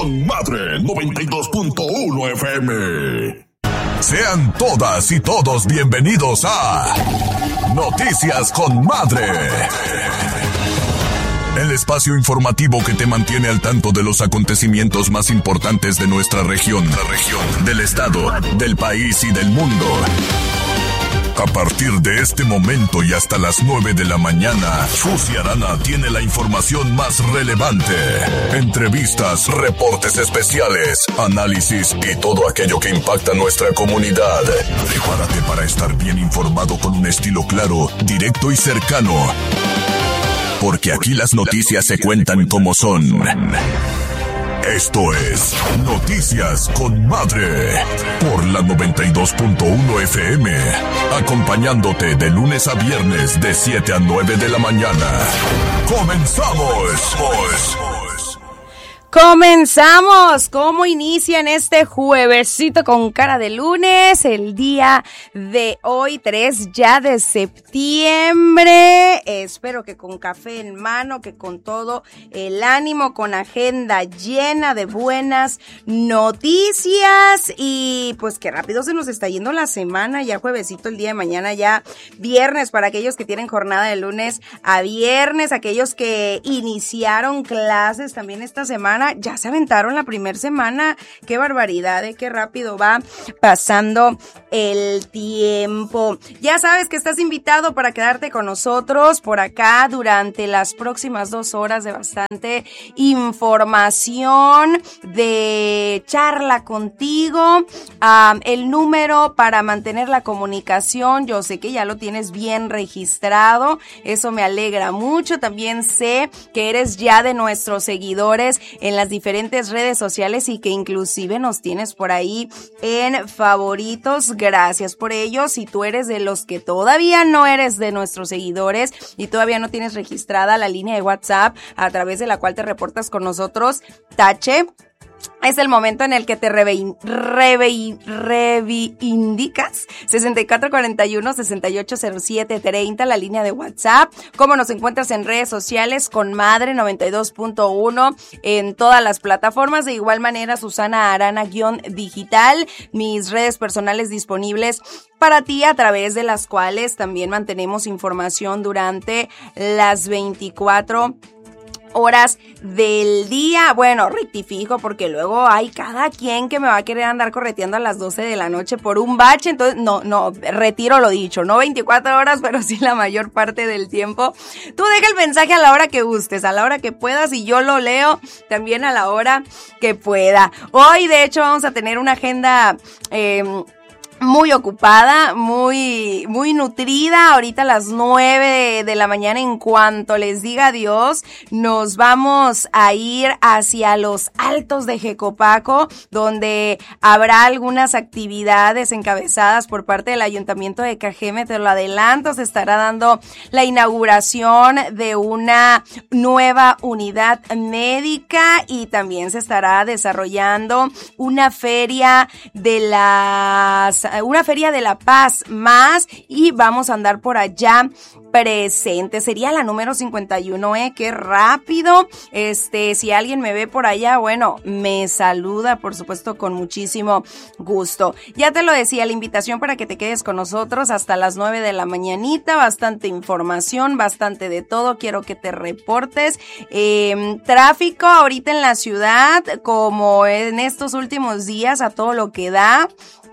con Madre 92.1 FM. Sean todas y todos bienvenidos a Noticias con Madre, el espacio informativo que te mantiene al tanto de los acontecimientos más importantes de nuestra región, del estado, del país y del mundo. A partir de este momento y hasta las 9 de la mañana, Susi Arana tiene la información más relevante. Entrevistas, reportes especiales, análisis y todo aquello que impacta nuestra comunidad. Prepárate para estar bien informado con un estilo claro, directo y cercano. Porque aquí las noticias se cuentan como son. Esto es Noticias con Madre por la 92.1 FM, acompañándote de lunes a viernes de 7 a 9 de la mañana. ¡Comenzamos! Comenzamos. ¿Cómo inician este juevesito con cara de lunes? El día de hoy, 3 ya de septiembre. Espero que con café en mano, que con todo el ánimo, con agenda llena de buenas noticias. Y pues qué rápido se nos está yendo la semana. Ya juevesito, el día de mañana, ya viernes para aquellos que tienen jornada de lunes a viernes. Aquellos que iniciaron clases también esta semana. Ya se aventaron la primera semana. Qué barbaridad, qué rápido va pasando el tiempo. Ya sabes que estás invitado para quedarte con nosotros por acá durante las próximas 2 horas de bastante información, de charla contigo. El número para mantener la comunicación, yo sé que ya lo tienes bien registrado. Eso me alegra mucho. También sé que eres ya de nuestros seguidores en las diferentes redes sociales y que inclusive nos tienes por ahí en favoritos. Gracias por ello. Si tú eres de los que todavía no eres de nuestros seguidores y todavía no tienes registrada la línea de WhatsApp a través de la cual te reportas con nosotros, tache. Es el momento en el que te reivindicas. 6441-680730, la línea de WhatsApp. ¿Cómo nos encuentras en redes sociales? Con Madre 92.1 en todas las plataformas. De igual manera, Susana Arana-digital, mis redes personales disponibles para ti, a través de las cuales también mantenemos información durante las 24 horas del día. Bueno, rectifico porque luego hay cada quien que me va a querer andar correteando a las 12 de la noche por un bache. Entonces, no, retiro lo dicho. No 24 horas, pero sí la mayor parte del tiempo. Tú deja el mensaje a la hora que gustes, a la hora que puedas, y yo lo leo también a la hora que pueda. Hoy, de hecho, vamos a tener una agenda muy ocupada, muy nutrida. Ahorita a las 9 de la mañana, en cuanto les diga adiós, nos vamos a ir hacia los Altos de Jecopaco, donde habrá algunas actividades encabezadas por parte del Ayuntamiento de Cajeme. Te lo adelanto, se estará dando la inauguración de una nueva unidad médica y también se estará desarrollando una feria de la paz más, y vamos a andar por allá presente. Sería la número 51, qué rápido. Si alguien me ve por allá, bueno, me saluda, por supuesto, con muchísimo gusto. Ya te lo decía, la invitación para que te quedes con nosotros hasta las 9 de la mañanita. Bastante información, bastante de todo. Quiero que te reportes. Tráfico ahorita en la ciudad, como en estos últimos días, a todo lo que da.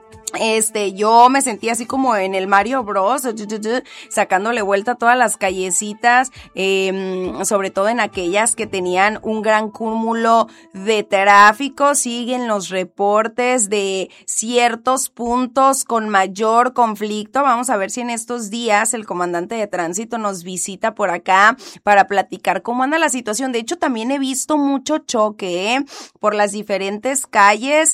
Yo me sentí así como en el Mario Bros, sacándole vuelta a todas las callecitas, sobre todo en aquellas que tenían un gran cúmulo de tráfico. Siguen los reportes de ciertos puntos con mayor conflicto. Vamos a ver si en estos días el comandante de tránsito nos visita por acá para platicar cómo anda la situación. De hecho, también he visto mucho choque, por las diferentes calles.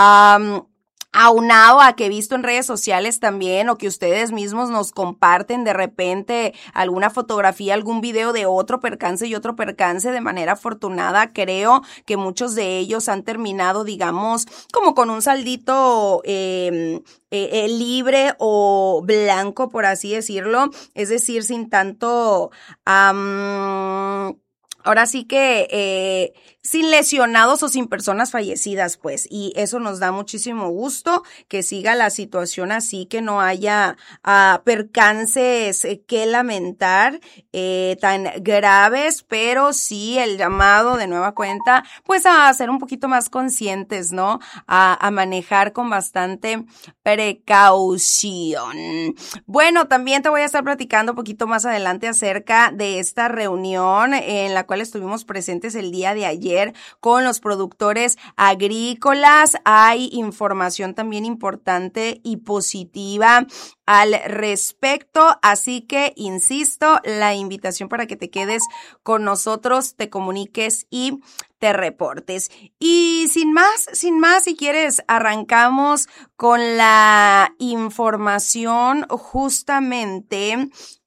Aunado a que he visto en redes sociales también, o que ustedes mismos nos comparten de repente alguna fotografía, algún video de otro percance y otro percance. De manera afortunada, creo que muchos de ellos han terminado, digamos, como con un saldito libre o blanco, por así decirlo. Es decir, sin tanto... ahora sí que sin lesionados o sin personas fallecidas, pues, y eso nos da muchísimo gusto que siga la situación así, que no haya percances que lamentar tan graves, pero sí el llamado de nueva cuenta, pues a ser un poquito más conscientes, ¿no? A manejar con bastante precaución. Bueno, también te voy a estar platicando un poquito más adelante acerca de esta reunión en la cual estuvimos presentes el día de ayer con los productores agrícolas. Hay información también importante y positiva al respecto, así que insisto, la invitación para que te quedes con nosotros, te comuniques y te reportes. Y sin más, si quieres, arrancamos con la información justamente.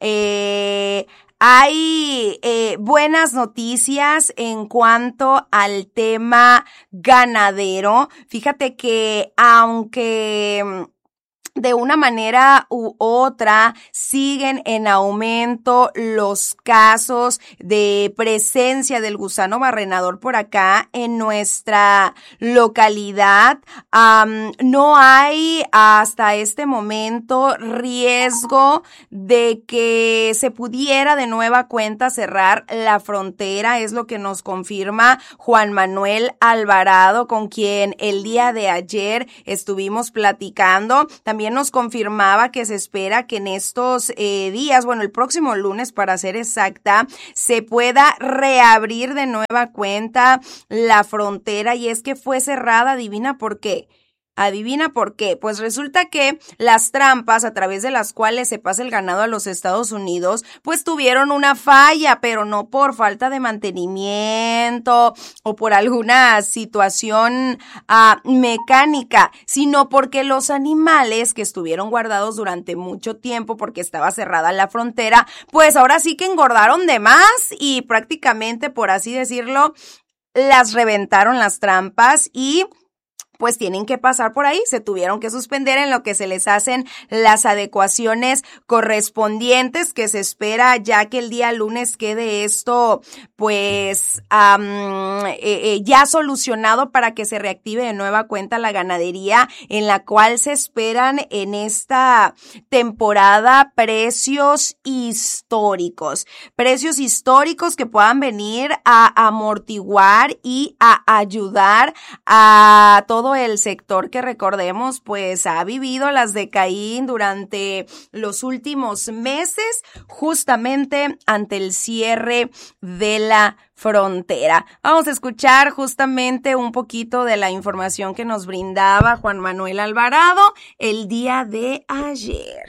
Hay buenas noticias en cuanto al tema ganadero. Fíjate que aunque de una manera u otra siguen en aumento los casos de presencia del gusano barrenador por acá en nuestra localidad. No hay hasta este momento riesgo de que se pudiera de nueva cuenta cerrar la frontera, es lo que nos confirma Juan Manuel Alvarado, con quien el día de ayer estuvimos platicando. También nos confirmaba que se espera que en estos días, bueno, el próximo lunes para ser exacta, se pueda reabrir de nueva cuenta la frontera, y es que fue cerrada, adivina por qué. Pues resulta que las trampas a través de las cuales se pasa el ganado a los Estados Unidos, pues tuvieron una falla, pero no por falta de mantenimiento o por alguna situación mecánica, sino porque los animales que estuvieron guardados durante mucho tiempo porque estaba cerrada la frontera, pues ahora sí que engordaron de más y prácticamente, por así decirlo, las reventaron las trampas y pues tienen que pasar por ahí, se tuvieron que suspender en lo que se les hacen las adecuaciones correspondientes, que se espera ya que el día lunes quede esto pues ya solucionado para que se reactive de nueva cuenta la ganadería, en la cual se esperan en esta temporada precios históricos que puedan venir a amortiguar y a ayudar a todo el sector que, recordemos, pues ha vivido las de Caín durante los últimos meses, justamente ante el cierre de la frontera. Vamos a escuchar justamente un poquito de la información que nos brindaba Juan Manuel Alvarado el día de ayer.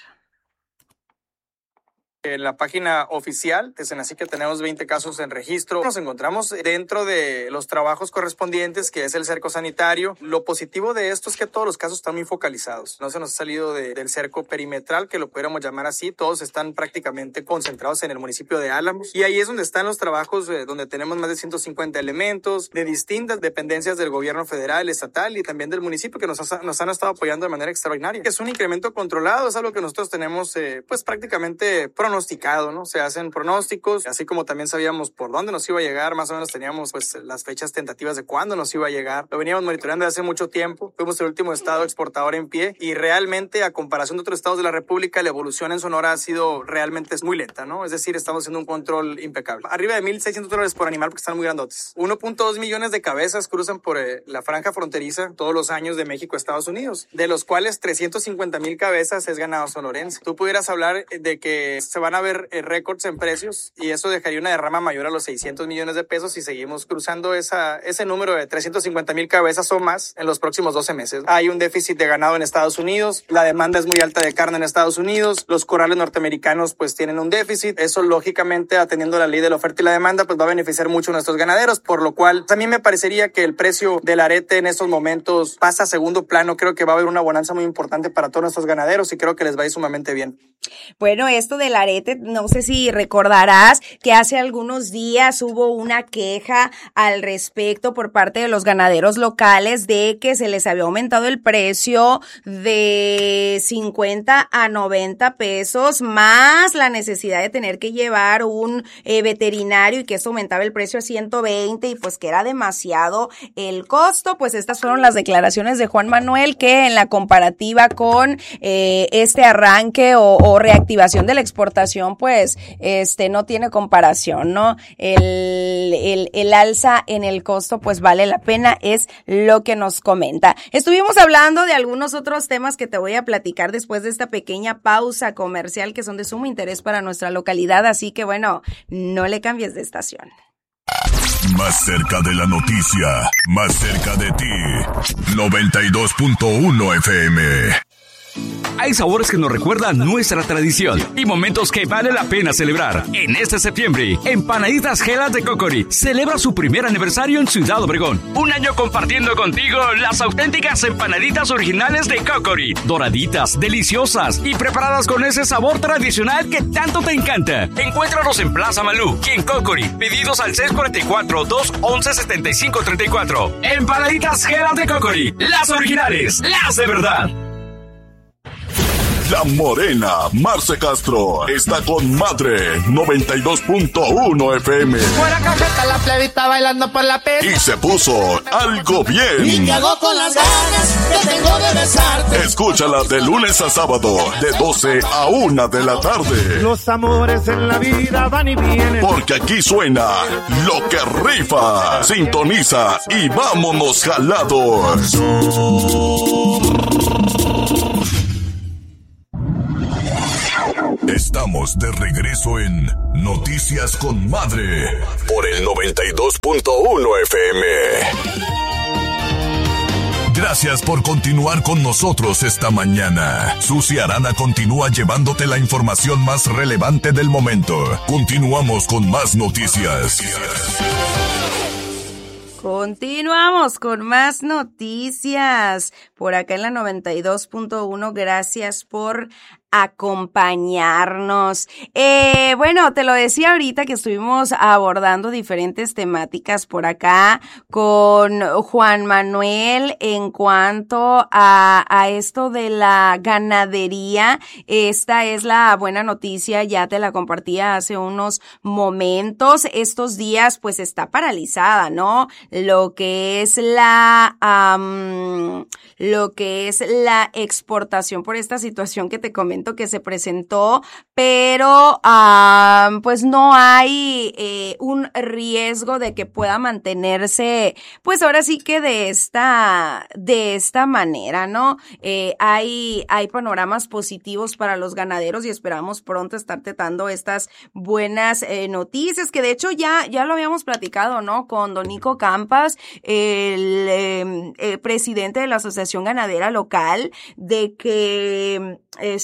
En la página oficial de Senacica tenemos 20 casos en registro. Nos encontramos dentro de los trabajos correspondientes, que es el cerco sanitario. Lo positivo de esto es que todos los casos están muy focalizados. No se nos ha salido del cerco perimetral, que lo pudiéramos llamar así. Todos están prácticamente concentrados en el municipio de Álamos. Y ahí es donde están los trabajos, donde tenemos más de 150 elementos de distintas dependencias del gobierno federal, estatal y también del municipio, que nos han estado apoyando de manera extraordinaria. Es un incremento controlado, es algo que nosotros tenemos pues prácticamente pronosticado, ¿no? Se hacen pronósticos, así como también sabíamos por dónde nos iba a llegar, más o menos teníamos pues las fechas tentativas de cuándo nos iba a llegar. Lo veníamos monitoreando desde hace mucho tiempo. Fuimos el último estado exportador en pie y realmente, a comparación de otros estados de la República, la evolución en Sonora ha sido realmente muy lenta, ¿no? Es decir, estamos haciendo un control impecable. Arriba de $1,600 por animal porque están muy grandotes. 1.2 millones de cabezas cruzan por la franja fronteriza todos los años de México a Estados Unidos, de los cuales 350,000 cabezas es ganado sonorense. Tú pudieras hablar de que se van a ver récords en precios y eso dejaría una derrama mayor a los 600 millones de pesos si seguimos cruzando ese número de 350,000 cabezas o más en los próximos 12 meses. Hay un déficit de ganado en Estados Unidos, la demanda es muy alta de carne en Estados Unidos, los corrales norteamericanos pues tienen un déficit. Eso, lógicamente, atendiendo la ley de la oferta y la demanda, pues va a beneficiar mucho a nuestros ganaderos, por lo cual a mí me parecería que el precio del arete en estos momentos pasa a segundo plano. Creo que va a haber una bonanza muy importante para todos nuestros ganaderos y creo que les va a ir sumamente bien. Bueno, esto del arete Navarrete, no sé si recordarás que hace algunos días hubo una queja al respecto por parte de los ganaderos locales de que se les había aumentado el precio de 50 a 90 pesos, más la necesidad de tener que llevar un veterinario y que esto aumentaba el precio a 120 y pues que era demasiado el costo. Pues estas fueron las declaraciones de Juan Manuel, que en la comparativa con este arranque o reactivación de la exportación, pues no tiene comparación, ¿no? El alza en el costo pues vale la pena, es lo que nos comenta. Estuvimos hablando de algunos otros temas que te voy a platicar después de esta pequeña pausa comercial que son de sumo interés para nuestra localidad, así que bueno, no le cambies de estación. Más cerca de la noticia, más cerca de ti. 92.1 FM. Hay sabores que nos recuerdan nuestra tradición y momentos que vale la pena celebrar. En este septiembre, Empanaditas Gelas de Cocori celebra su primer aniversario en Ciudad Obregón. Un año compartiendo contigo las auténticas empanaditas originales de Cocori. Doraditas, deliciosas y preparadas con ese sabor tradicional que tanto te encanta. Encuéntranos en Plaza Malú y en Cocori. Pedidos al 644-211-7534. Empanaditas Gelas de Cocori. Las originales, las de verdad. La Morena, Marce Castro, está con Madre 92.1 FM. Fuera cajeta, la plebita bailando por la pista. Y se puso algo bien. Y te hago con las ganas que tengo de besarte. Escúchala de lunes a sábado, de 12 a 1 de la tarde. Los amores en la vida van y vienen. Porque aquí suena lo que rifa. Sintoniza y vámonos jalados. Estamos de regreso en Noticias con Madre por el 92.1 FM. Gracias por continuar con nosotros esta mañana. Susi Arana continúa llevándote la información más relevante del momento. Continuamos con más noticias. Continuamos con más noticias por acá en la 92.1. Gracias por acompañarnos. Bueno, te lo decía ahorita que estuvimos abordando diferentes temáticas por acá con Juan Manuel en cuanto a esto de la ganadería. Esta es la buena noticia, ya te la compartía hace unos momentos. Estos días pues está paralizada, ¿no? Lo que es la exportación por esta situación que te comento que se presentó, pero pues no hay un riesgo de que pueda mantenerse, pues ahora sí que de esta manera, ¿no? Hay panoramas positivos para los ganaderos y esperamos pronto estarte dando estas buenas noticias, que de hecho ya lo habíamos platicado, ¿no? Con don Nico Campas, el presidente de la Asociación Ganadera Local, de que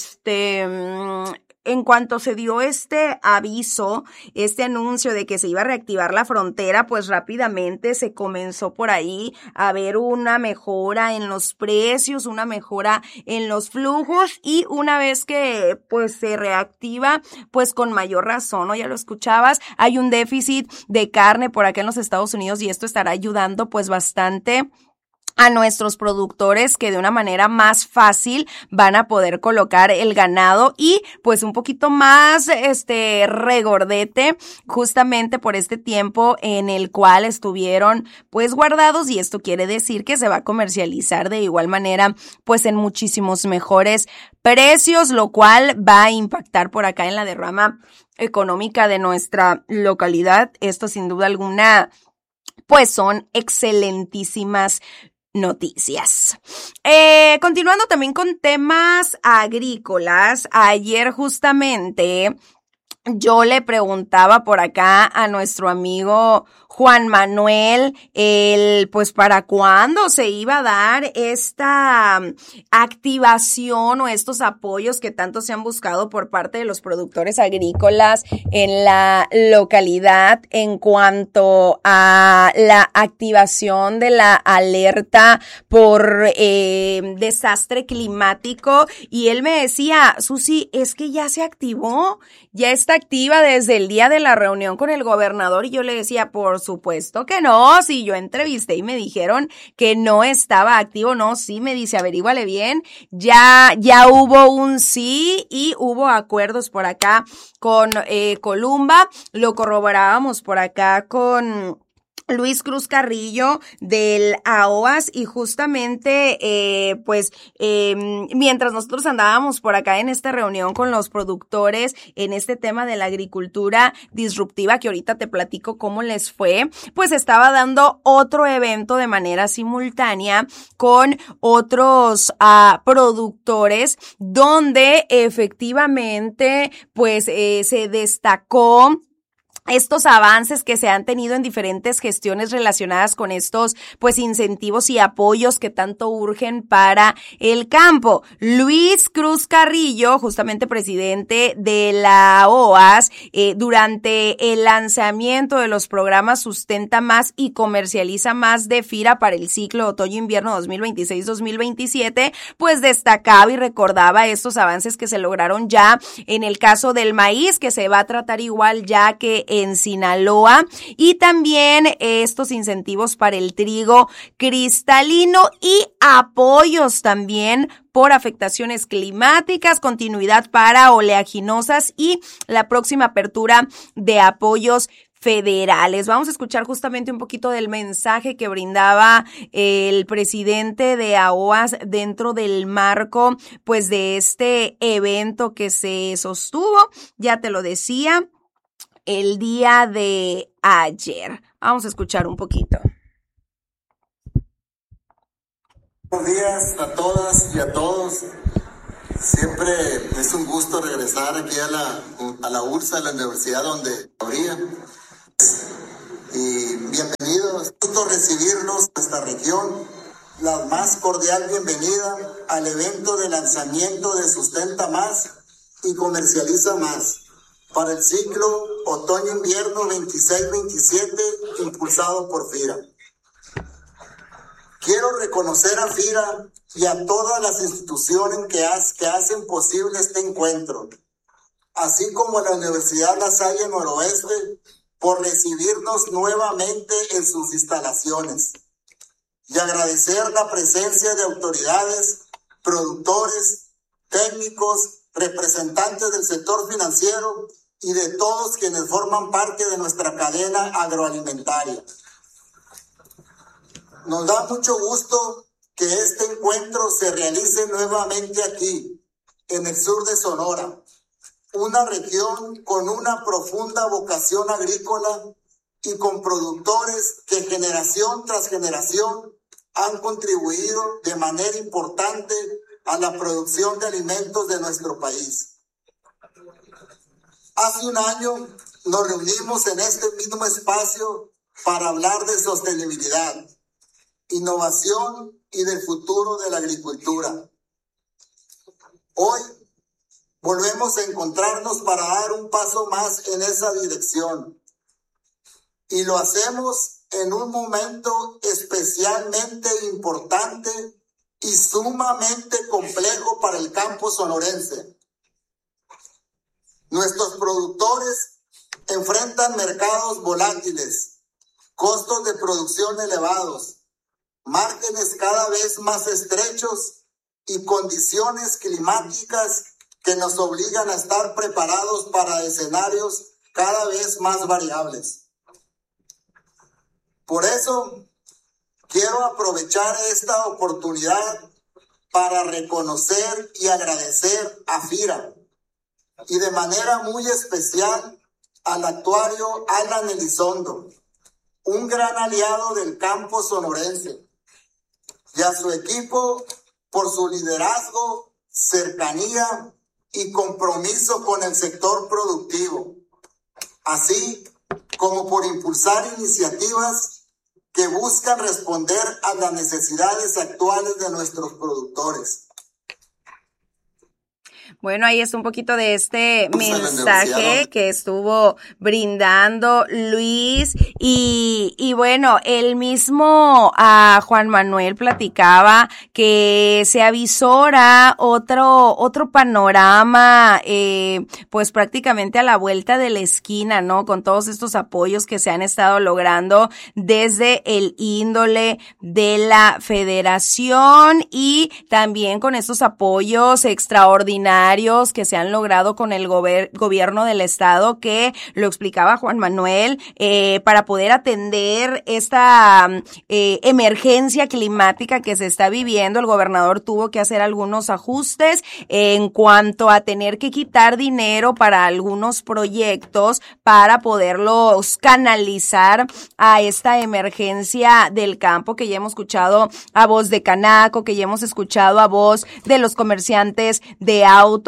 en cuanto se dio este aviso, este anuncio de que se iba a reactivar la frontera, pues rápidamente se comenzó por ahí a ver una mejora en los precios, una mejora en los flujos, y una vez que pues se reactiva, pues con mayor razón, ¿no? Ya lo escuchabas, hay un déficit de carne por acá en los Estados Unidos y esto estará ayudando pues bastante a nuestros productores, que de una manera más fácil van a poder colocar el ganado y pues un poquito más regordete, justamente por este tiempo en el cual estuvieron pues guardados, y esto quiere decir que se va a comercializar de igual manera pues en muchísimos mejores precios, lo cual va a impactar por acá en la derrama económica de nuestra localidad. Esto sin duda alguna pues son excelentísimas noticias. Continuando también con temas agrícolas, ayer justamente yo le preguntaba por acá a nuestro amigo Juan Manuel, pues para cuándo se iba a dar esta activación o estos apoyos que tanto se han buscado por parte de los productores agrícolas en la localidad en cuanto a la activación de la alerta por desastre climático. Y él me decía, Susi, es que ya se activó, ya está activa desde el día de la reunión con el gobernador. Y yo le decía, por supuesto que no, si yo entrevisté y me dijeron que no estaba activo. No, sí, me dice, averíguale bien, ya hubo un sí y hubo acuerdos por acá con Columba, lo corroborábamos por acá con Luis Cruz Carrillo del AOAS y justamente mientras nosotros andábamos por acá en esta reunión con los productores en este tema de la agricultura disruptiva, que ahorita te platico cómo les fue, pues estaba dando otro evento de manera simultánea con otros productores donde efectivamente pues se destacó estos avances que se han tenido en diferentes gestiones relacionadas con estos pues incentivos y apoyos que tanto urgen para el campo. Luis Cruz Carrillo, justamente presidente de la OAS, durante el lanzamiento de los programas Sustenta Más y Comercializa Más de FIRA para el ciclo otoño-invierno 2026-2027, pues destacaba y recordaba estos avances que se lograron ya en el caso del maíz, que se va a tratar igual ya que en Sinaloa, y también estos incentivos para el trigo cristalino y apoyos también por afectaciones climáticas, continuidad para oleaginosas y la próxima apertura de apoyos federales. Vamos a escuchar justamente un poquito del mensaje que brindaba el presidente de AOAS dentro del marco pues de este evento que se sostuvo, ya te lo decía, el día de ayer. Vamos a escuchar un poquito. Buenos días a todas y a todos. Siempre es un gusto regresar aquí a la URSA, a la universidad donde abría. Y bienvenidos, gusto recibirlos en esta región. La más cordial bienvenida al evento de lanzamiento de Sustenta Más y Comercializa Más para el ciclo otoño-invierno 26-27, impulsado por FIRA. Quiero reconocer a FIRA y a todas las instituciones que hacen posible este encuentro, así como a la Universidad La Salle Noroeste, por recibirnos nuevamente en sus instalaciones, y agradecer la presencia de autoridades, productores, técnicos, representantes del sector financiero y de todos quienes forman parte de nuestra cadena agroalimentaria. Nos da mucho gusto que este encuentro se realice nuevamente aquí, en el sur de Sonora, una región con una profunda vocación agrícola y con productores que generación tras generación han contribuido de manera importante a la producción de alimentos de nuestro país. Hace un año nos reunimos en este mismo espacio para hablar de sostenibilidad, innovación y del futuro de la agricultura. Hoy volvemos a encontrarnos para dar un paso más en esa dirección. Y lo hacemos en un momento especialmente importante y sumamente complejo para el campo sonorense. Nuestros productores enfrentan mercados volátiles, costos de producción elevados, márgenes cada vez más estrechos y condiciones climáticas que nos obligan a estar preparados para escenarios cada vez más variables. Por eso, quiero aprovechar esta oportunidad para reconocer y agradecer a FIRA y de manera muy especial al actuario Alan Elizondo, un gran aliado del campo sonorense, y a su equipo por su liderazgo, cercanía y compromiso con el sector productivo. así como por impulsar iniciativas que buscan responder a las necesidades actuales de nuestros productores. Bueno, ahí está un poquito de este mensaje que estuvo brindando Luis y bueno, el mismo Juan Manuel platicaba que se avisora otro panorama, pues prácticamente a la vuelta de la esquina, ¿no? Con todos estos apoyos que se han estado logrando desde el índole de la Federación y también con estos apoyos extraordinarios que se han logrado con el gobierno del estado, que lo explicaba Juan Manuel, para poder atender esta emergencia climática que se está viviendo. El gobernador tuvo que hacer algunos ajustes en cuanto a tener que quitar dinero para algunos proyectos para poderlos canalizar a esta emergencia del campo, que ya hemos escuchado a voz de Canaco, que ya hemos escuchado a voz de los comerciantes de autos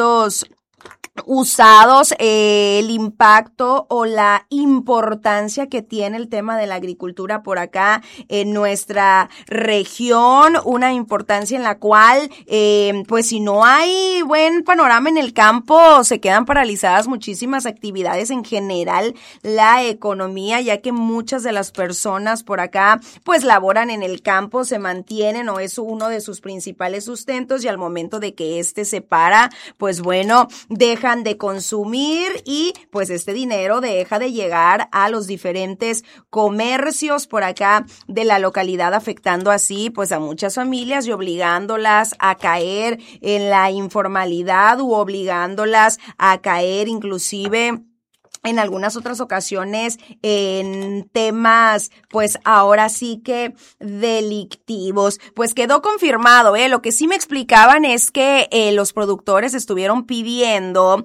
usados, el impacto o la importancia que tiene el tema de la agricultura por acá en nuestra región, una importancia en la cual pues si no hay buen panorama en el campo se quedan paralizadas muchísimas actividades en general, la economía, ya que muchas de las personas por acá pues laboran en el campo, se mantienen o es uno de sus principales sustentos, y al momento de que se para, pues bueno, dejan de consumir y pues este dinero deja de llegar a los diferentes comercios por acá de la localidad, afectando así pues a muchas familias y obligándolas a caer en la informalidad u obligándolas a caer inclusive en algunas otras ocasiones en temas, pues ahora sí que delictivos. Pues quedó confirmado, lo que sí me explicaban es que los productores estuvieron pidiendo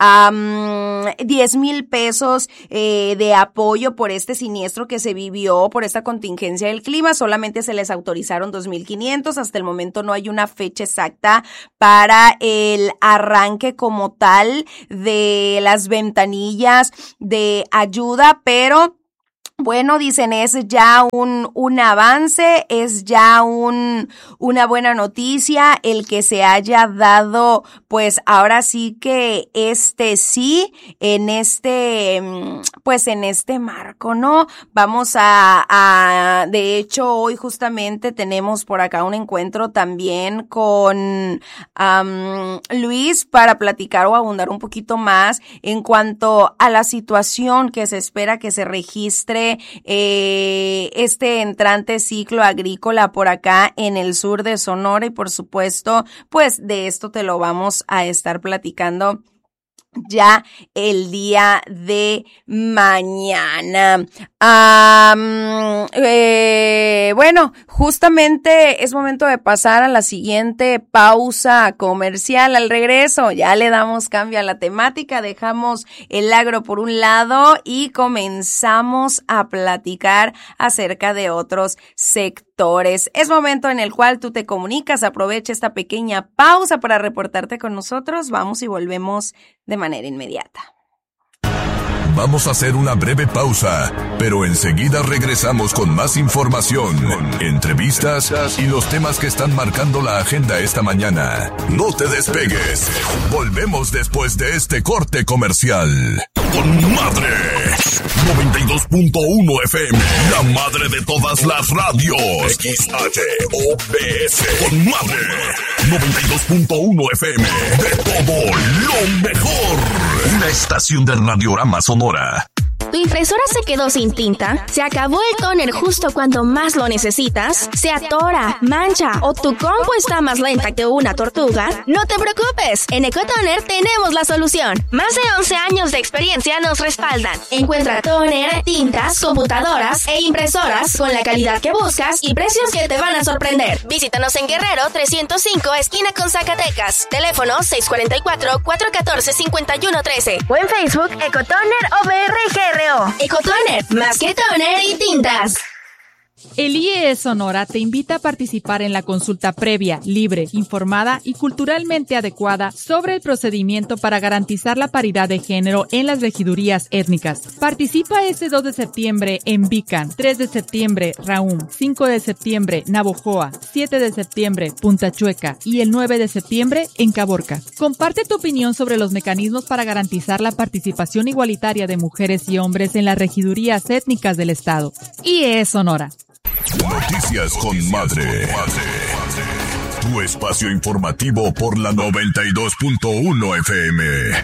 10,000 pesos de apoyo por este siniestro que se vivió, por esta contingencia del clima. Solamente se les autorizaron 2,500. Hasta el momento no hay una fecha exacta para el arranque como tal de las ventanillas de ayuda, pero bueno, dicen, es ya un avance, es ya una buena noticia el que se haya dado, pues ahora sí que sí, en pues en este marco, ¿no? Vamos de hecho, hoy justamente tenemos por acá un encuentro también con Luis para platicar o abundar un poquito más en cuanto a la situación que se espera que se registre este entrante ciclo agrícola por acá en el sur de Sonora, y por supuesto, pues de esto te lo vamos a estar platicando ya el día de mañana. Bueno, justamente es momento de pasar a la siguiente pausa comercial. Al regreso ya le damos cambio a la temática, dejamos el agro por un lado y comenzamos a platicar acerca de otros sectores. Es momento en el cual tú te comunicas, aprovecha esta pequeña pausa para reportarte con nosotros. Vamos y volvemos de manera inmediata. Vamos a hacer una breve pausa, pero enseguida regresamos con más información, entrevistas y los temas que están marcando la agenda esta mañana. No te despegues. Volvemos después de este corte comercial. Con Madre 92.1 FM, la madre de todas las radios. XHOPS. Con Madre 92.1 FM, de todo lo mejor. Una estación de Radiorama Sonora. ¿Tu impresora se quedó sin tinta? ¿Se acabó el tóner justo cuando más lo necesitas? ¿Se atora, mancha o tu compu está más lenta que una tortuga? No te preocupes, en Ecotoner tenemos la solución. Más de 11 años de experiencia nos respaldan. Encuentra tóner, tintas, computadoras e impresoras con la calidad que buscas y precios que te van a sorprender. Visítanos en Guerrero 305, esquina con Zacatecas. Teléfono 644-414-5113 o en Facebook Ecotoner OBRGR. Ecotoner, más que toner y tintas. El IES Sonora te invita a participar en la consulta previa, libre, informada y culturalmente adecuada sobre el procedimiento para garantizar la paridad de género en las regidurías étnicas. Participa este 2 de septiembre en Bican, 3 de septiembre Raum, 5 de septiembre Navojoa, 7 de septiembre Punta Chueca y el 9 de septiembre en Caborca. Comparte tu opinión sobre los mecanismos para garantizar la participación igualitaria de mujeres y hombres en las regidurías étnicas del Estado. IES Sonora. Noticias con Madre. Tu espacio informativo por la 92.1 FM.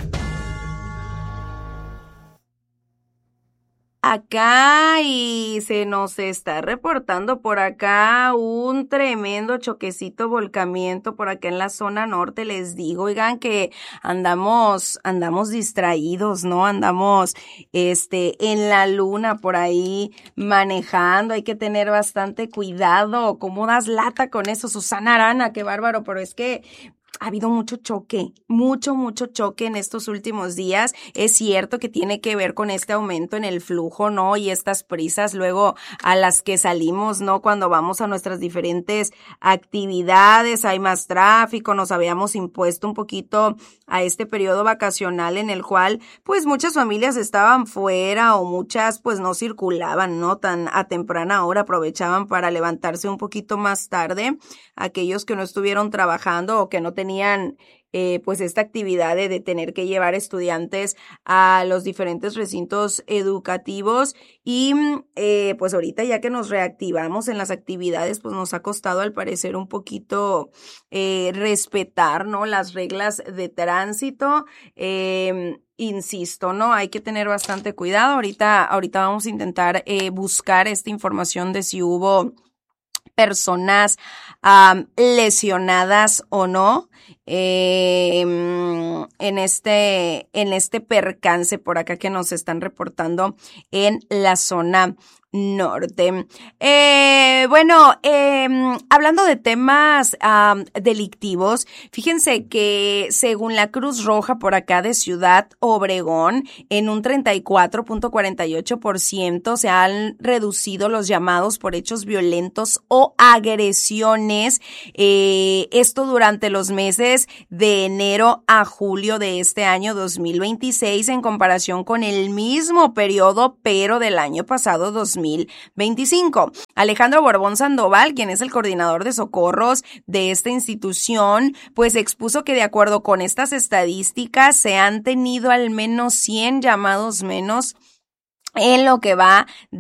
Acá y se nos está reportando por acá un tremendo choquecito, volcamiento por acá en la zona norte. Les digo, oigan, que andamos distraídos, ¿no? Andamos en la luna por ahí manejando. Hay que tener bastante cuidado. ¿Cómo das lata con eso, Susana Arana? Qué bárbaro, pero es que ha habido mucho choque en estos últimos días. Es cierto que tiene que ver con este aumento en el flujo, ¿no? Y estas prisas luego a las que salimos, ¿no? Cuando vamos a nuestras diferentes actividades, hay más tráfico, nos habíamos impuesto un poquito a este periodo vacacional en el cual, pues, muchas familias estaban fuera o muchas, pues, no circulaban, ¿no? Tan a temprana hora, aprovechaban para levantarse un poquito más tarde. Aquellos que no estuvieron trabajando o que no tenían pues esta actividad de tener que llevar estudiantes a los diferentes recintos educativos y pues ahorita ya que nos reactivamos en las actividades, pues nos ha costado al parecer un poquito respetar, ¿no? Las reglas de tránsito. Insisto, ¿no? Hay que tener bastante cuidado. Ahorita vamos a intentar buscar esta información de si hubo personas lesionadas o no en este percance por acá que nos están reportando en la zona norte. Hablando de temas delictivos, fíjense que según la Cruz Roja por acá de Ciudad Obregón, en un 34.48% se han reducido los llamados por hechos violentos o agresiones, esto durante los meses de enero a julio de este año 2026 en comparación con el mismo periodo, pero del año pasado 2025. Alejandro Borbón Sandoval, quien es el coordinador de socorros de esta institución, pues expuso que de acuerdo con estas estadísticas se han tenido al menos 100 llamados menos en lo que va